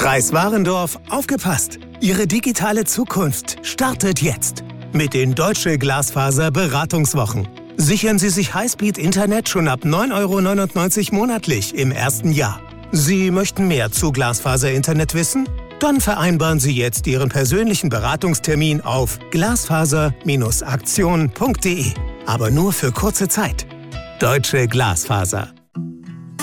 Kreis Warendorf, aufgepasst! Ihre digitale Zukunft startet jetzt mit den Deutsche Glasfaser Beratungswochen. Sichern Sie sich Highspeed-Internet schon ab 9,99 € monatlich im ersten Jahr. Sie möchten mehr zu Glasfaser-Internet wissen? Dann vereinbaren Sie jetzt Ihren persönlichen Beratungstermin auf glasfaser-aktion.de. Aber nur für kurze Zeit. Deutsche Glasfaser.